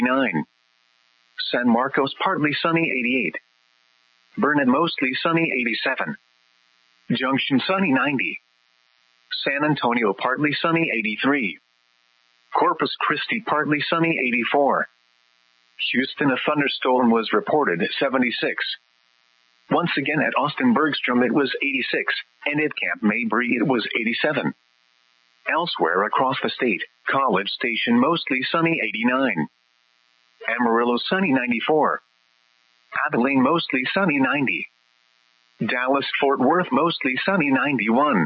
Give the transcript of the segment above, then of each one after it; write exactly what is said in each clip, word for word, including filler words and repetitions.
nine. San Marcos, partly sunny, eighty-eight. Burnett, mostly sunny, eighty-seven. Junction, sunny, ninety. San Antonio, partly sunny, eighty-three. Corpus Christi, partly sunny, eighty-four. Houston, a thunderstorm was reported, seventy-six. Once again at Austin Bergstrom it was eighty-six, and at Camp Mabry it was eighty-seven. Elsewhere across the state, College Station mostly sunny, eighty-nine. Amarillo, sunny, ninety-four. Abilene, mostly sunny, ninety. Dallas Fort Worth, mostly sunny, ninety-one.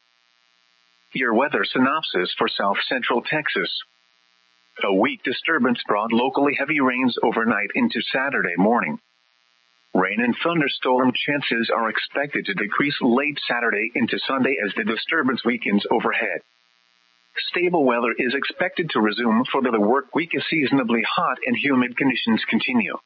Your weather synopsis for South Central Texas. A weak disturbance brought locally heavy rains overnight into Saturday morning. Rain and thunderstorm chances are expected to decrease late Saturday into Sunday as the disturbance weakens overhead. Stable weather is expected to resume for the work week as seasonably hot and humid conditions continue.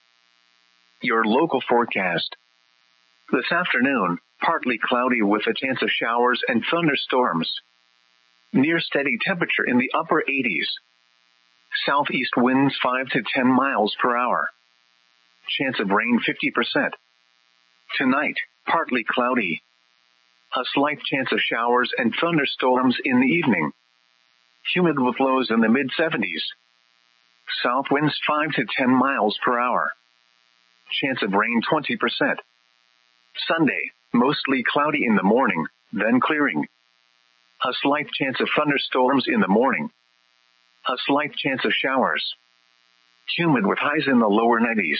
Your local forecast. This afternoon, partly cloudy with a chance of showers and thunderstorms. Near steady temperature in the upper eighties. Southeast winds five to ten miles per hour. Chance of rain fifty percent. Tonight, partly cloudy. A slight chance of showers and thunderstorms in the evening. Humid with lows in the mid seventies. South winds five to ten miles per hour. Chance of rain twenty percent. Sunday, mostly cloudy in the morning, then clearing. A slight chance of thunderstorms in the morning. A slight chance of showers. Humid with highs in the lower nineties.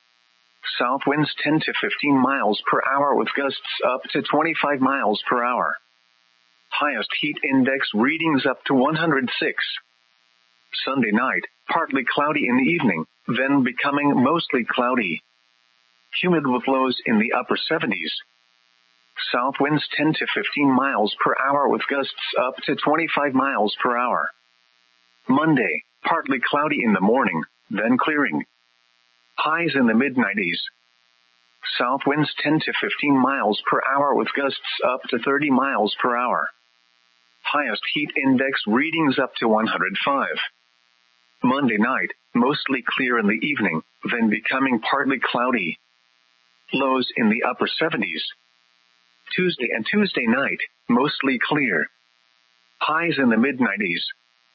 South winds ten to fifteen miles per hour with gusts up to twenty-five miles per hour. Highest heat index readings up to one hundred six. Sunday night, partly cloudy in the evening, then becoming mostly cloudy. Humid with lows in the upper seventies. South winds ten to fifteen miles per hour with gusts up to twenty-five miles per hour. Monday, partly cloudy in the morning, then clearing. Highs in the mid nineties. South winds ten to fifteen miles per hour with gusts up to thirty miles per hour. Highest heat index readings up to one hundred five. Monday night, mostly clear in the evening, then becoming partly cloudy. Lows in the upper seventies. Tuesday and Tuesday night, mostly clear. Highs in the mid nineties.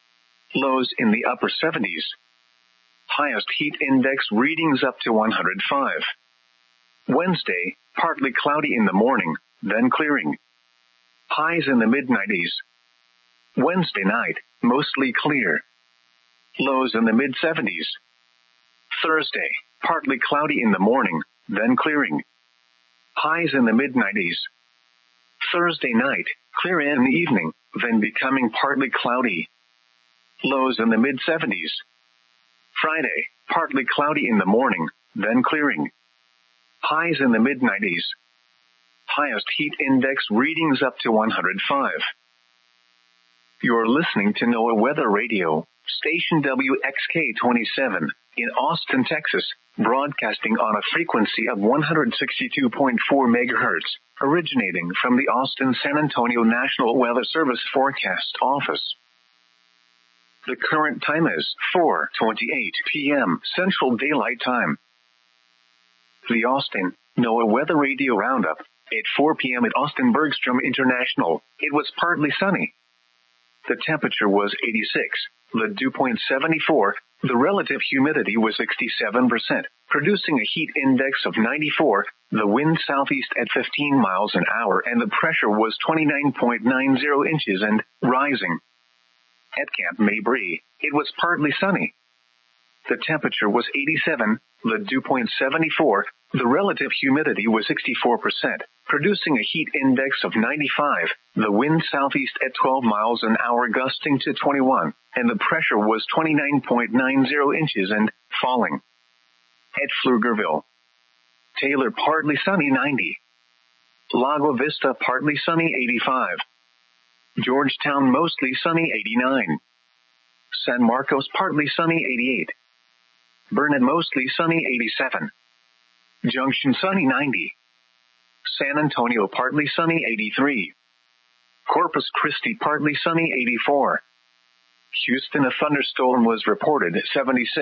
Lows in the upper seventies. Highest heat index readings up to one hundred five. Wednesday, partly cloudy in the morning, then clearing. Highs in the mid nineties. Wednesday night, mostly clear. Lows in the mid seventies. Thursday, partly cloudy in the morning, then clearing. Highs in the mid nineties. Thursday night, clear in the evening, then becoming partly cloudy. Lows in the mid seventies. Friday, partly cloudy in the morning, then clearing. Highs in the mid nineties. Highest heat index readings up to one hundred five. You're listening to NOAA Weather Radio, station W X K twenty-seven, in Austin, Texas, broadcasting on a frequency of one hundred sixty-two point four megahertz, originating from the Austin-San Antonio National Weather Service Forecast Office. The current time is four twenty-eight p.m. Central Daylight Time. The Austin NOAA Weather Radio Roundup. At four p.m. at Austin Bergstrom International, it was partly sunny. The temperature was eighty-six, the dew point seventy-four, the relative humidity was sixty-seven percent, producing a heat index of ninety-four, the wind southeast at fifteen miles an hour, and the pressure was twenty-nine point nine zero inches and rising. At Camp Mabry, it was partly sunny. The temperature was eighty-seven, the dew point seventy-four, the relative humidity was sixty-four percent, producing a heat index of ninety-five, the wind southeast at twelve miles an hour gusting to twenty-one, and the pressure was twenty-nine point nine zero inches and falling. At Pflugerville, Taylor partly sunny ninety. Lago Vista partly sunny eighty-five. Georgetown mostly sunny eighty-nine. San Marcos partly sunny eighty-eight. Burnett mostly sunny eighty-seven. Junction sunny ninety. San Antonio partly sunny eighty-three. Corpus Christi partly sunny eighty-four. Houston, a thunderstorm was reported seventy-six.